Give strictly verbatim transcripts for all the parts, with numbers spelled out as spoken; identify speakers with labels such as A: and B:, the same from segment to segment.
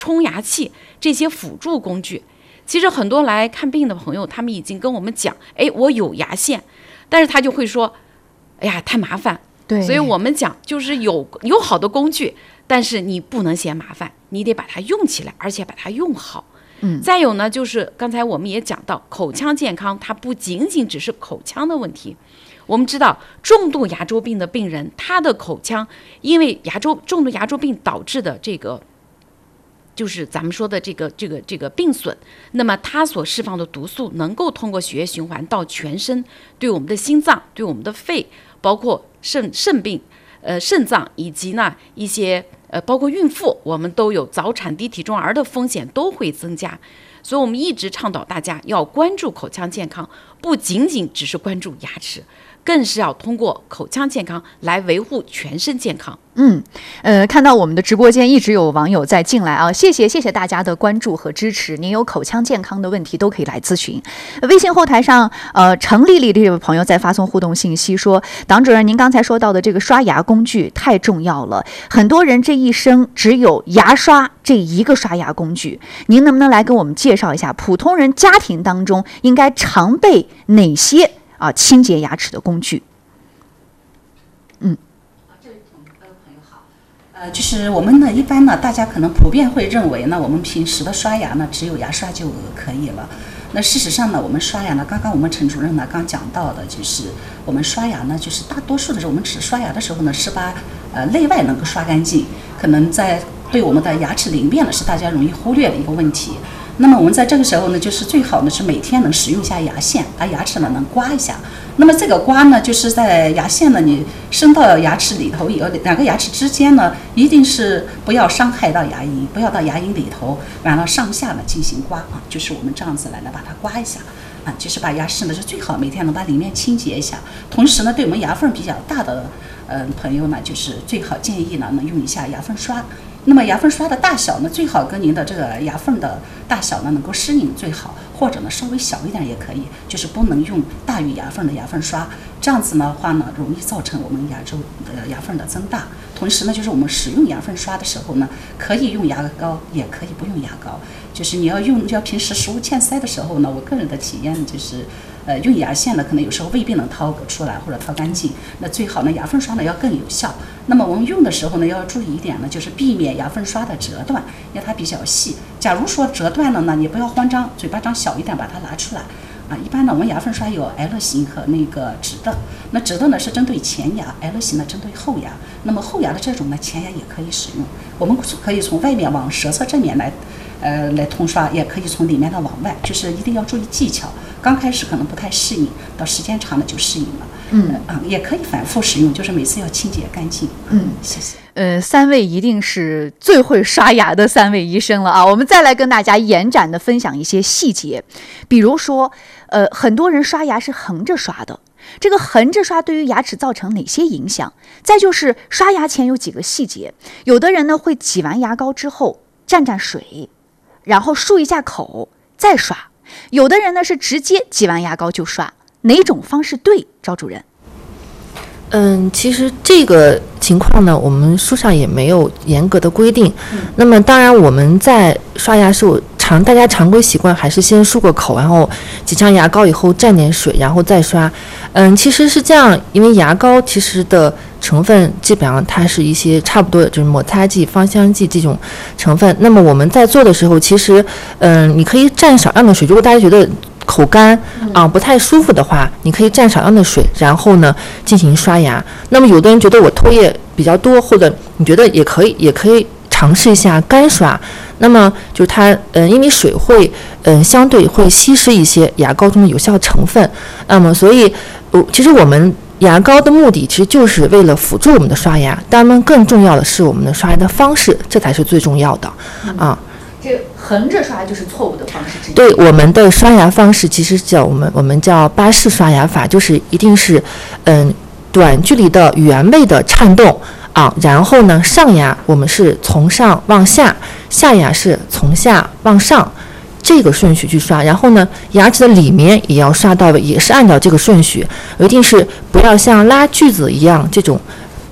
A: 冲牙器这些辅助工具。其实很多来看病的朋友，他们已经跟我们讲，哎，我有牙线，但是他就会说，哎呀，太麻烦。
B: 对，
A: 所以我们讲就是有有好的工具，但是你不能嫌麻烦，你得把它用起来，而且把它用好。
B: 嗯，
A: 再有呢，就是刚才我们也讲到，口腔健康它不仅仅只是口腔的问题。我们知道，重度牙周病的病人，他的口腔因为牙周重度牙周病导致的这个。就是咱们说的这个这个这个病损，那么它所释放的毒素能够通过血液循环到全身，对我们的心脏、对我们的肺，包括肾肾病、呃肾脏以及呢一些呃包括孕妇，我们都有早产低体重儿的风险都会增加。所以我们一直倡导大家要关注口腔健康，不仅仅只是关注牙齿，更是要通过口腔健康来维护全身健康。
B: 嗯，呃，看到我们的直播间一直有网友在进来啊，谢谢谢谢大家的关注和支持。您有口腔健康的问题都可以来咨询。微信后台上，呃，程丽丽这位朋友在发送互动信息说，党主任，您刚才说到的这个刷牙工具太重要了，很多人这一生只有牙刷这一个刷牙工具，您能不能来跟我们介绍一下，普通人家庭当中应该常备哪些啊清洁牙齿的工具？嗯。
C: 呃，就是我们呢，一般呢，大家可能普遍会认为呢，我们平时的刷牙呢，只有牙刷就可以了。那事实上呢，我们刷牙呢，刚刚我们陈主任呢刚讲到的，就是我们刷牙呢，就是大多数的时候，我们只刷牙的时候呢，是把呃内外能够刷干净，可能在对我们的牙齿里面呢，是大家容易忽略的一个问题。那么我们在这个时候呢，就是最好呢是每天能使用一下牙线，把牙齿呢能刮一下。那么这个刮呢，就是在牙线呢你伸到牙齿里头以后，两个牙齿之间呢，一定是不要伤害到牙龈，不要到牙龈里头，完了上下呢进行刮啊，就是我们这样子来呢把它刮一下啊，就是把牙齿呢是最好每天能把里面清洁一下。同时呢，对我们牙缝比较大的呃朋友呢，就是最好建议呢能用一下牙缝刷。那么牙缝刷的大小呢，最好跟您的这个牙缝的大小呢能够适应最好，或者呢稍微小一点也可以，就是不能用大于牙缝的牙缝刷，这样子的话呢，容易造成我们牙周的牙缝的增大。同时呢，就是我们使用牙缝刷的时候呢，可以用牙膏，也可以不用牙膏。就是你要用，要平时食物嵌塞的时候呢，我个人的体验就是。呃，用牙线呢，可能有时候未必能掏出来或者掏干净，那最好呢，牙缝刷呢要更有效。那么我们用的时候呢，要注意一点呢，就是避免牙缝刷的折断，因为它比较细。假如说折断了呢，你不要慌张，嘴巴张小一点把它拿出来。啊，一般呢，我们牙缝刷有 L 型和那个直的，那直的呢是针对前牙 ，L 型呢针对后牙。那么后牙的这种呢，前牙也可以使用。我们可以从外面往舌侧正面来。呃，来通刷，也可以从里面的往外，就是一定要注意技巧。刚开始可能不太适应，到时间长了就适应了。嗯啊、呃，也可以反复使用，就是每次要清洁干净。嗯，谢谢。
B: 呃，三位一定是最会刷牙的三位医生了啊！我们再来跟大家延展的分享一些细节，比如说，呃，很多人刷牙是横着刷的，这个横着刷对于牙齿造成哪些影响？再就是刷牙前有几个细节，有的人呢会挤完牙膏之后蘸蘸水。然后漱一下口再刷，有的人呢是直接挤完牙膏就刷，哪种方式对？赵主任。
D: 嗯，其实这个情况呢，我们书上也没有严格的规定。嗯、那么当然我们在刷牙时候常大家常规习惯还是先漱个口，然后挤上牙膏以后蘸点水，然后再刷。嗯，其实是这样，因为牙膏其实的成分基本上它是一些差不多就是摩擦剂、芳香剂这种成分。那么我们在做的时候，其实嗯，你可以蘸少量的水。如果大家觉得口干啊不太舒服的话，你可以蘸少量的水，然后呢进行刷牙。那么有的人觉得我唾液比较多，或者你觉得也可以，也可以尝试一下干刷。那么就是它，嗯，因为水会，嗯，相对会稀释一些牙膏中的有效成分。那么所以，呃，其实我们牙膏的目的其实就是为了辅助我们的刷牙，当然更重要的是我们的刷牙的方式，这才是最重要的啊。
B: 这横着刷就是错误的方式之一。
D: 对，我们的刷牙方式其实叫我们我们叫巴氏刷牙法，就是一定是嗯短距离的原位的颤动啊，然后呢上牙我们是从上往下，下牙是从下往上，这个顺序去刷。然后呢牙齿的里面也要刷到位，也是按照这个顺序，一定是不要像拉锯子一样这种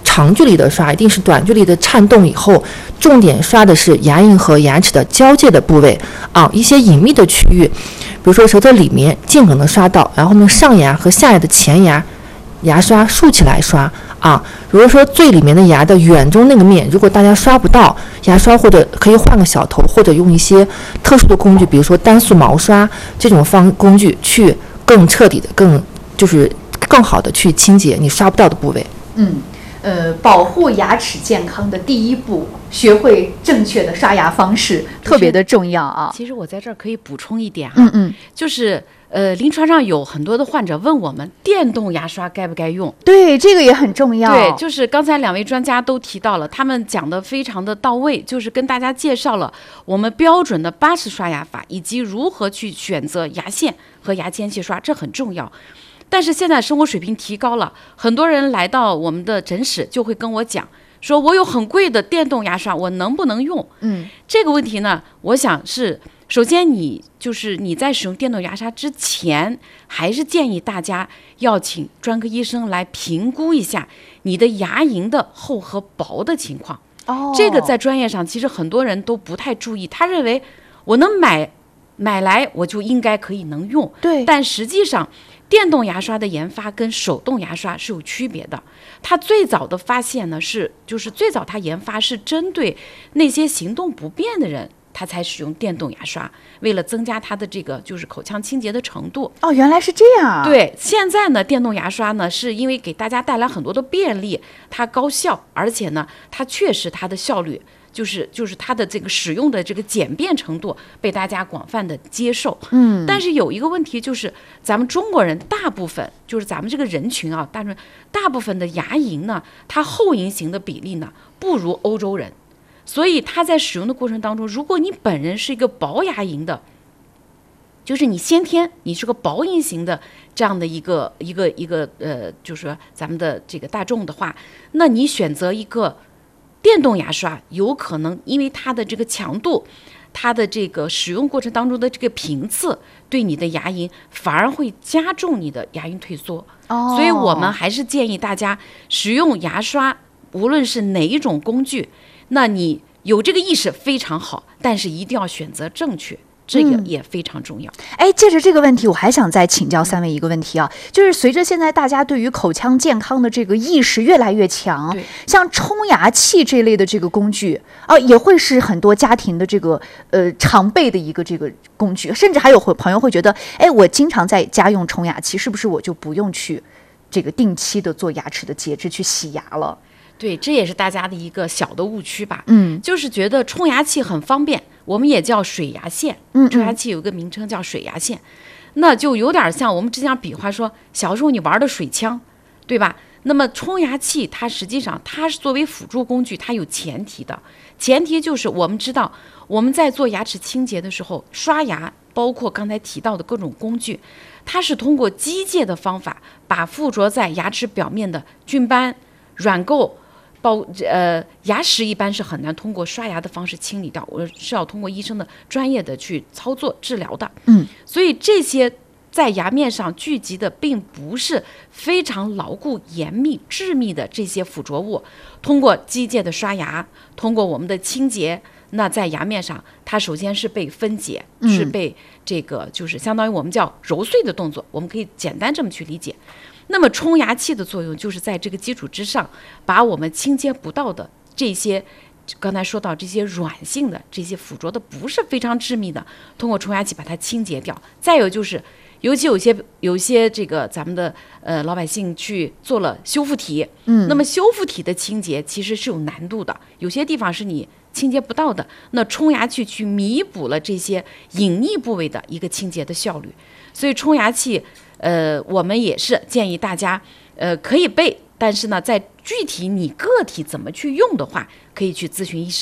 D: 长距离的刷，一定是短距离的颤动以后，重点刷的是牙龈和牙齿的交界的部位啊，一些隐秘的区域，比如说舌头里面尽可能刷到，然后呢上牙和下牙的前牙牙刷竖起来刷啊。如果说最里面的牙的远中那个面，如果大家刷不到，牙刷或者可以换个小头，或者用一些特殊的工具，比如说单速毛刷这种方工具，去更彻底的、更就是更好的去清洁你刷不到的部位。
B: 嗯。呃，保护牙齿健康的第一步，学会正确的刷牙方式，特别的重要啊。
A: 其实我在这儿可以补充一点啊，
B: 嗯嗯，
A: 就是呃，临床上有很多的患者问我们，电动牙刷该不该用？
B: 对，这个也很重要。
A: 对，就是刚才两位专家都提到了，他们讲的非常的到位，就是跟大家介绍了我们标准的巴氏刷牙法，以及如何去选择牙线和牙间隙刷，这很重要。但是现在生活水平提高了，很多人来到我们的诊室就会跟我讲，说我有很贵的电动牙刷，我能不能用？
B: 嗯，
A: 这个问题呢，我想是首先你就是你在使用电动牙刷之前，还是建议大家要请专科医生来评估一下你的牙龈的厚和薄的情况。
B: 哦，
A: 这个在专业上其实很多人都不太注意，他认为我能买买来我就应该可以能用，
B: 对，
A: 但实际上电动牙刷的研发跟手动牙刷是有区别的。它最早的发现呢是，就是最早它研发是针对那些行动不便的人，它才使用电动牙刷，为了增加它的这个就是口腔清洁的程度。
B: 哦，原来是这样啊。
A: 对，现在呢，电动牙刷呢是因为给大家带来很多的便利，它高效，而且呢，它确实它的效率。就是就是它的这个使用的这个简便程度被大家广泛的接受，
B: 嗯，
A: 但是有一个问题就是，咱们中国人大部分就是咱们这个人群啊，大部分大部分的牙龈呢，它后龈型的比例呢不如欧洲人，所以它在使用的过程当中，如果你本人是一个薄牙龈的，就是你先天你是个薄龈型的这样的一个一个一个呃，就是说咱们的这个大众的话，那你选择一个电动牙刷，有可能因为它的这个强度，它的这个使用过程当中的这个频次，对你的牙龈反而会加重你的牙龈退缩。
B: 哦，
A: 所以我们还是建议大家使用牙刷，无论是哪一种工具，那你有这个意识非常好，但是一定要选择正确。这个也非常重要。
B: 哎，借着这个问题，我还想再请教三位一个问题啊，就是随着现在大家对于口腔健康的这个意识越来越强，像冲牙器这类的这个工具啊，也会是很多家庭的这个呃常备的一个这个工具，甚至还有朋友会觉得，哎，我经常在家用冲牙器，是不是我就不用去这个定期的做牙齿的节制去洗牙了？
A: 对，这也是大家的一个小的误区吧。
B: 嗯，
A: 就是觉得冲牙器很方便，我们也叫水牙线。
B: 嗯，
A: 冲牙器有个名称叫水牙线，那就有点像我们之前比划说，小时候你玩的水枪，对吧？那么冲牙器它实际上它是作为辅助工具，它有前提的，前提就是我们知道我们在做牙齿清洁的时候，刷牙包括刚才提到的各种工具，它是通过机械的方法把附着在牙齿表面的菌斑、软垢。包呃牙石一般是很难通过刷牙的方式清理掉，我是要通过医生的专业的去操作治疗的。
B: 嗯，
A: 所以这些在牙面上聚集的并不是非常牢固、严密、致密的这些附着物，通过机械的刷牙，通过我们的清洁，那在牙面上它首先是被分解，
B: 嗯、
A: 是被这个就是相当于我们叫揉碎的动作，我们可以简单这么去理解。那么冲牙器的作用就是在这个基础之上，把我们清洁不到的这些，刚才说到这些软性的、这些附着的不是非常致密的，通过冲牙器把它清洁掉。再有就是，尤其有些有些这个咱们的呃老百姓去做了修复体，
B: 嗯，
A: 那么修复体的清洁其实是有难度的，有些地方是你清洁不到的，那冲牙器去弥补了这些隐匿部位的一个清洁的效率。所以冲牙器。呃，我们也是建议大家，呃，可以备，但是呢，在具体你个体怎么去用的话，可以去咨询医生。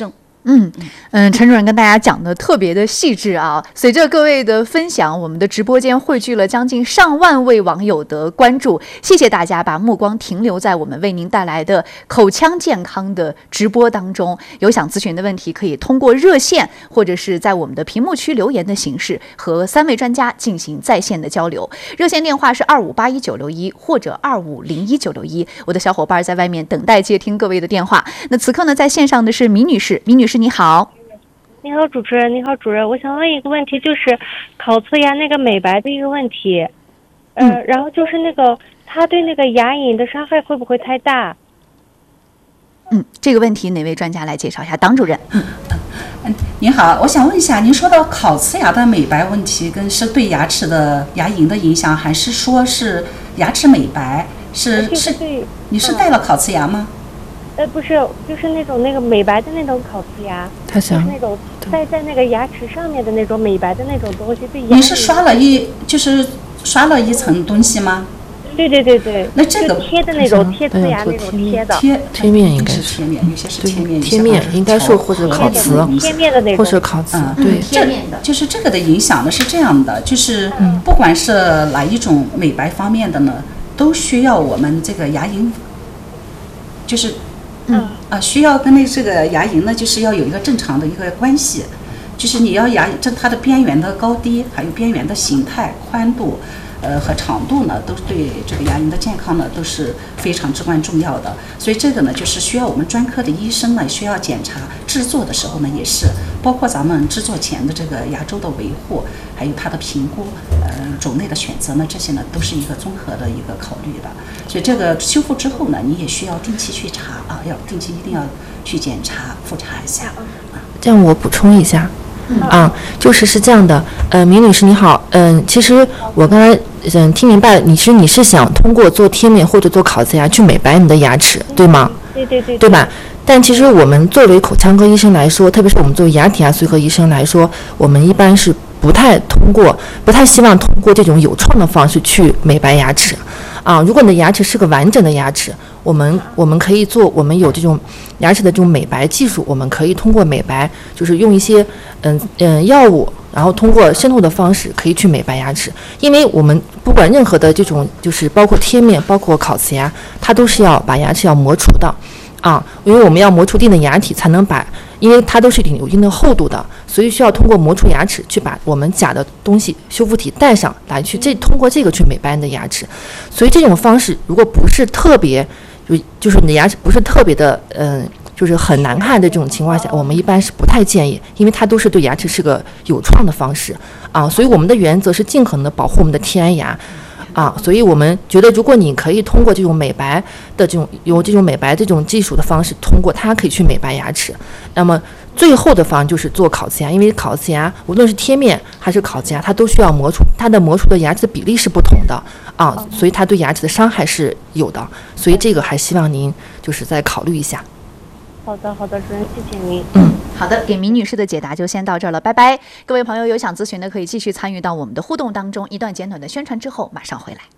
B: 嗯嗯，陈主任跟大家讲的特别的细致啊。随着各位的分享，我们的直播间汇聚了将近上万位网友的关注，谢谢大家把目光停留在我们为您带来的口腔健康的直播当中。有想咨询的问题，可以通过热线或者是在我们的屏幕区留言的形式和三位专家进行在线的交流。热线电话是二五八一九六一或者二五零一九六一，我的小伙伴在外面等待接听各位的电话。那此刻呢，在线上的是米女士，米女士你好。
E: 你好，主持人，你好，主任，我想问一个问题，就是烤瓷牙那个美白的一个问题，呃，嗯、然后就是那个它对那个牙龈的伤害会不会太大？
B: 嗯，这个问题哪位专家来介绍一下？党主任。
C: 嗯嗯，您好，我想问一下，您说到烤瓷牙的美白问题，跟是对牙齿的牙龈的影响，还是说是牙齿美白？是是，你是戴了烤瓷牙吗？
E: 呃，不是，就是那种那个美白的那种烤瓷牙，
D: 他想
E: 就是那种戴在那个牙齿上面的那种美白的那种东西，对牙。
C: 你是刷了一就是刷了一层东西吗？
E: 对对对对。
C: 那这个
E: 贴的那种贴瓷牙那种贴的。
C: 贴
D: 贴面应该
C: 是贴面，有些是贴面，
D: 贴面应该是或者烤瓷，
E: 贴面的那种，
D: 或者烤瓷，对，
C: 贴面的。就是这个的影响呢是这样的，就是不管是哪一种美白方面的呢，都需要我们这个牙龈，就是。嗯啊，需要跟那这个牙龈呢，就是要有一个正常的一个关系，就是你要牙这它的边缘的高低，还有边缘的形态、宽度，呃和长度呢，都对这个牙龈的健康呢都是非常至关重要的。所以这个呢，就是需要我们专科的医生呢需要检查制作的时候呢，也是包括咱们制作前的这个牙周的维护，还有它的评估，呃种类的选择呢，这些呢都是一个综合的一个考虑的。所以这个修复之后呢，你也需要定期去查啊，要定期一定要去检查复查一下。啊，
D: 这样我补充一下，嗯、啊，就是是这样的，呃，米女士你好，嗯、呃，其实我刚才嗯听明白了，你是你是想通过做贴面或者做烤瓷牙去美白你的牙齿，对吗？
E: 对对对，
D: 对吧？但其实我们作为口腔科医生来说，特别是我们作为牙体牙髓科医生来说，我们一般是不太通过，不太希望通过这种有创的方式去美白牙齿。啊，如果你的牙齿是个完整的牙齿，我们我们可以做，我们有这种牙齿的这种美白技术，我们可以通过美白，就是用一些嗯嗯药物，然后通过渗透的方式可以去美白牙齿。因为我们不管任何的这种，就是包括贴面，包括烤瓷牙，它都是要把牙齿要磨除的。啊，因为我们要磨除一定的牙体，才能把，因为它都是有一定的厚度的，所以需要通过磨除牙齿去把我们假的东西修复体带上来，去这通过这个去美白你的牙齿。所以这种方式如果不是特别，就就是你的牙齿不是特别的，嗯、呃，就是很难看的这种情况下，我们一般是不太建议，因为它都是对牙齿是个有创的方式啊。所以我们的原则是尽可能的保护我们的天然牙。啊，所以我们觉得，如果你可以通过这种美白的这种有这种美白这种技术的方式，通过它可以去美白牙齿。那么最后的方就是做烤瓷牙，因为烤瓷牙无论是贴面还是烤瓷牙，它都需要磨除，它的磨除的牙齿的比例是不同的啊，所以它对牙齿的伤害是有的。所以这个还希望您就是再考虑一下。
E: 好的，好的，主任，谢谢您。
B: 嗯，好的，给米女士的解答就先到这儿了，拜拜。各位朋友有想咨询的，可以继续参与到我们的互动当中。一段简短的宣传之后，马上回来。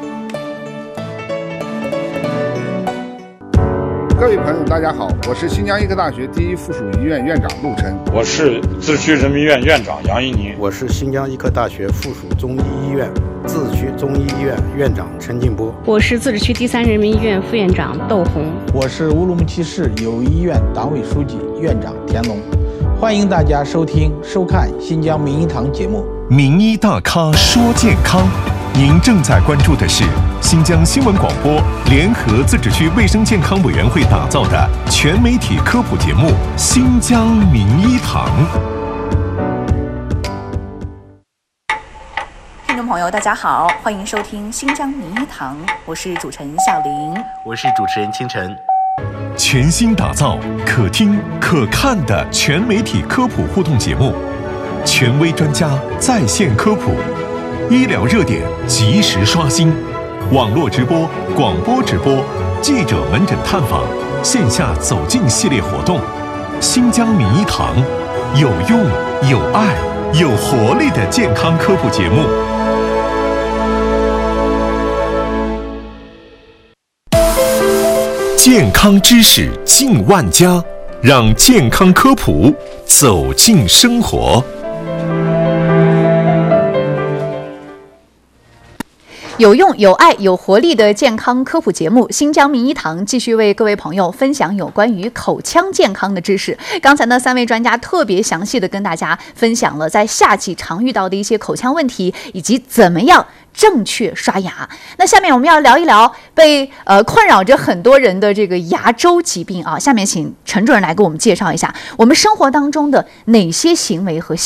F: 各位朋友，大家好，我是新疆医科大学第一附属医院院长陆琛。
G: 我是自治区人民医院院长杨一宁。
H: 我是新疆医科大学附属中医医院自治区中医医院院长陈进波。
I: 我是自治区第三人民医院副院长窦红。
J: 我是乌鲁木齐市友谊医院党委书记院长田龙。欢迎大家收听收看新疆名医堂节目。
K: 名医大咖说健康，您正在关注的是新疆新闻广播联合自治区卫生健康委员会打造的全媒体科普节目《新疆名医堂》。
B: 听众朋友，大家好，欢迎收听《新疆名医堂》，我是主持人小玲，
L: 我是主持人清晨。
K: 全新打造可听可看的全媒体科普互动节目，权威专家在线科普，医疗热点及时刷新，网络直播、广播直播、记者门诊探访、线下走进系列活动。新疆名医堂，有用、有爱、有活力的健康科普节目。健康知识进万家， 让健康科普走进生活。
B: 有用、有爱、有活力的健康科普节目，新疆名医堂继续为各位朋友分享有关于口腔健康的知识。刚才呢，三位专家特别详细的跟大家分享了在夏季常遇到的一些口腔问题，以及怎么样正确刷牙。那下面我们要聊一聊被呃困扰着很多人的这个牙周疾病啊。下面请陈主任来给我们介绍一下，我们生活当中的哪些行为和